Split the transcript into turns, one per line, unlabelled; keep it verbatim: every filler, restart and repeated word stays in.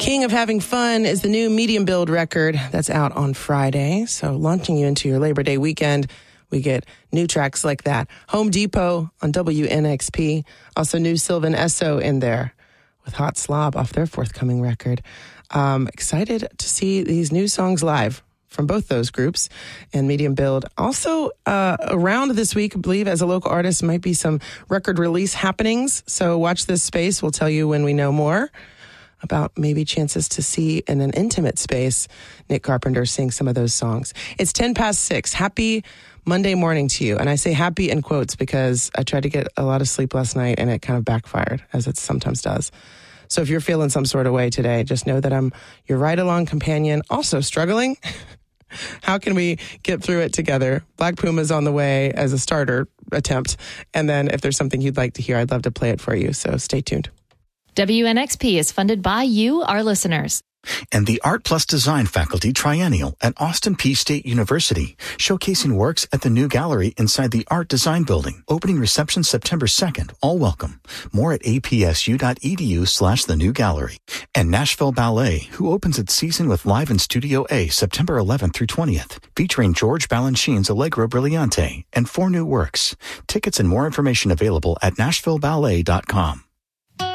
King of Having Fun is the new medium build record that's out on Friday. So launching you into your Labor Day weekend, we get new tracks like that. Home Depot on W N X P. Also new Sylvan Esso in there with Hot Slob off their forthcoming record. Um, excited to see these new songs live from both those groups and medium build. Also, uh, around this week, I believe, as a local artist, might be some record release happenings. So watch this space. We'll tell you when we know more about maybe chances to see in an intimate space Nick Carpenter sing some of those songs. It's ten past six. Happy Monday morning to you. And I say happy in quotes because I tried to get a lot of sleep last night and it kind of backfired, as it sometimes does. So if you're feeling some sort of way today, just know that I'm your ride-along companion, also struggling. How can we get through it together? Black Puma's on the way as a starter attempt. And then if there's something you'd like to hear, I'd love to play it for you. So stay tuned.
W N X P is funded by you, our listeners.
And the Art Plus Design Faculty Triennial at Austin Peay State University, showcasing works at the new gallery inside the Art Design Building. Opening reception September second. All welcome. More at apsu.edu slash the new gallery. And Nashville Ballet, who opens its season with Live in Studio A September eleventh through twentieth, featuring George Balanchine's Allegro Brillante and four new works. Tickets and more information available at nashville ballet dot com.